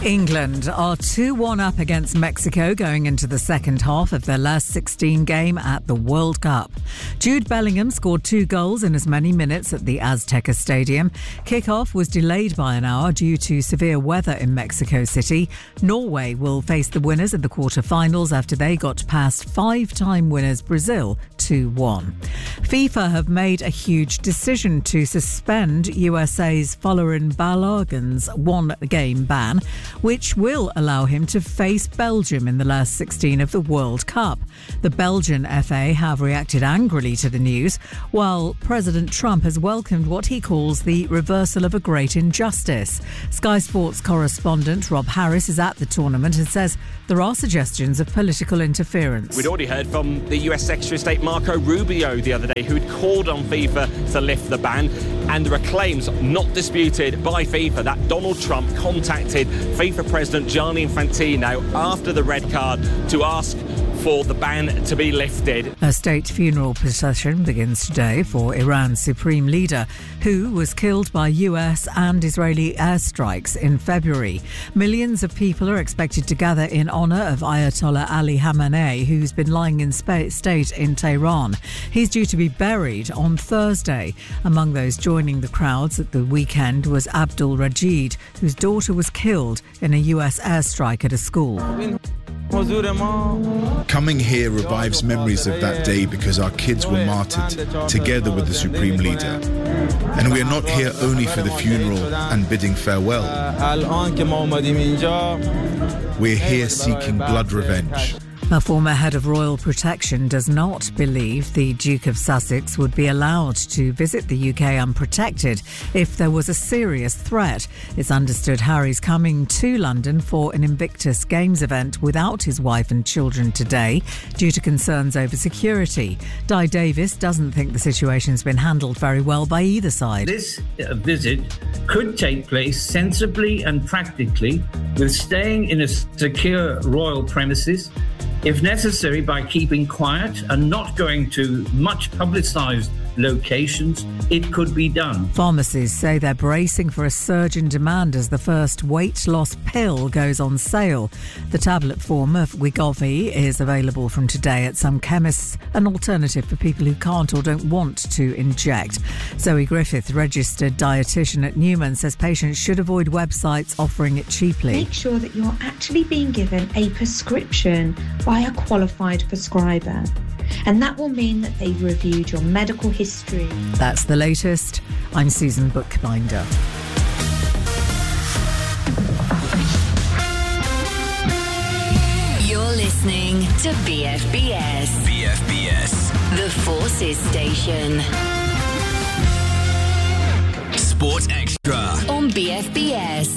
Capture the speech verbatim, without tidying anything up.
England are two one up against Mexico going into the second half of their last sixteen game at the World Cup. Jude Bellingham scored two goals in as many minutes at the Azteca Stadium. Kick-off was delayed by an hour due to severe weather in Mexico City. Norway will face the winners of the quarter-finals after they got past five-time winners Brazil two one. FIFA have made a huge decision to suspend U S A's Folarin Balogun's one-game ban, which will allow him to face Belgium in the last sixteen of the World Cup. The Belgian F A have reacted angrily to the news, while President Trump has welcomed what he calls the reversal of a great injustice. Sky Sports correspondent Rob Harris is at the tournament and says there are suggestions of political interference. We'd already heard from the U S Secretary of State Marco Rubio the other day, who'd called on FIFA to lift the ban, and there are claims not disputed by FIFA that Donald Trump contacted FIFA President Gianni Infantino after the red card to ask for the ban to be lifted. A state funeral procession begins today for Iran's supreme leader, who was killed by U S and Israeli airstrikes in February. Millions of people are expected to gather in honour of Ayatollah Ali Khamenei, who's been lying in state in Tehran. He's due to be buried on Thursday. Among those joining the crowds at the weekend was Abdul Rajid, whose daughter was killed in a U S airstrike at a school. Coming here revives memories of that day because our kids were martyred together with the Supreme Leader. And we are not here only for the funeral and bidding farewell. We're here seeking blood revenge. A former head of royal protection does not believe the Duke of Sussex would be allowed to visit the U K unprotected if there was a serious threat. It's understood Harry's coming to London for an Invictus Games event without his wife and children today due to concerns over security. Di Davis doesn't think the situation's been handled very well by either side. This visit could take place sensibly and practically, with staying in a secure royal premises, if necessary by keeping quiet and not going to much publicised locations. It could be done. Pharmacies say they're bracing for a surge in demand as the first weight loss pill goes on sale. The tablet form of Wegovy is available from today at some chemists, an alternative for people who can't or don't want to inject. Zoe Griffith, registered dietitian at Newman, says patients should avoid websites offering it cheaply. Make sure that you're actually being given a prescription by a qualified prescriber. And that will mean that they've reviewed your medical history. That's the latest. I'm Susan Bookbinder. You're listening to B F B S. B F B S. The Forces Station. Sport Extra. On B F B S.